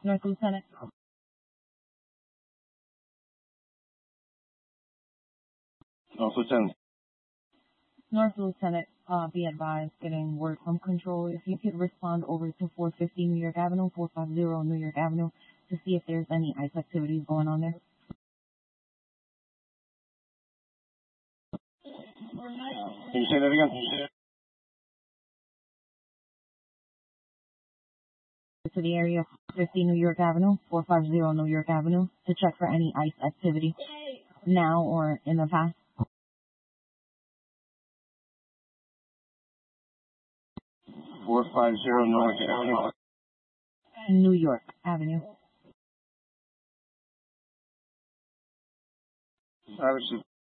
North Lieutenant. North Lieutenant. North Lieutenant, be advised, getting word from control. If you could respond over to 450 New York Avenue, 450 New York Avenue, to see if there's any ICE activities going on there. Can you say that again? To the area of 50 New York Avenue, 450 New York Avenue, to check for any ICE activity now or in the past. 450 North Avenue. New York Avenue. Obviously.